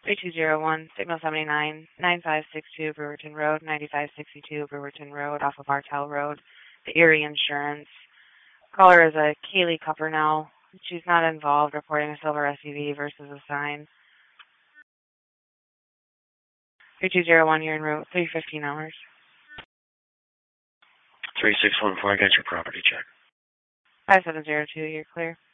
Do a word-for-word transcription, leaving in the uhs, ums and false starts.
three two zero one, signal seventy-nine, nine five six two Brewerton Road, ninety-five sixty-two Brewerton Road, off of Martel Road, the Erie Insurance. Caller is a Kaylee Cuppernell. She's not involved, reporting a silver S U V versus a sign. three two zero one, you're en route, three fifteen hours. three six one four, I got your property check. five seven zero two, you're clear.